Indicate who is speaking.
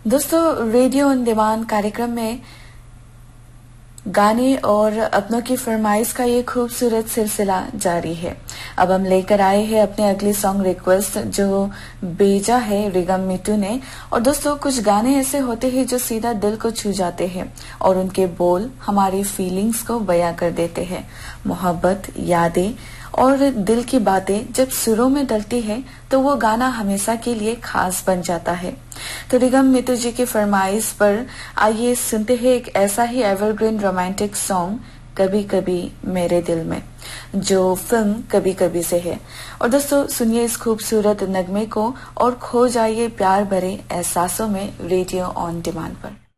Speaker 1: दोस्तों, radio on demand कार्यक्रम में गाने और अपनों की फरमाइश का ये खूबसूरत सिलसिला जारी है। अब हम लेकर आए हैं अपने अगली सॉन्ग रिक्वेस्ट जो भेजा है रिगम मितू ने। और दोस्तों, कुछ गाने ऐसे होते हैं जो सीधा दिल को छू जाते हैं और उनके बोल हमारी फीलिंग्स को बयां कर देते हैं। मोहब्बत, यादें और दिल की बातें जब सुरों में डलती है तो वो गाना हमेशा के लिए खास बन जाता है। तो रिगम मितू जी की फरमाइश पर आइए सुनते हैं एक ऐसा ही एवरग्रीन रोमांटिक सॉन्ग कभी कभी मेरे दिल में, जो फिल्म कभी कभी से है। और दोस्तों, सुनिए इस खूबसूरत नगमे को और खो जाइए प्यार भरे एहसासों में रेडियो ऑन डिमांड पर।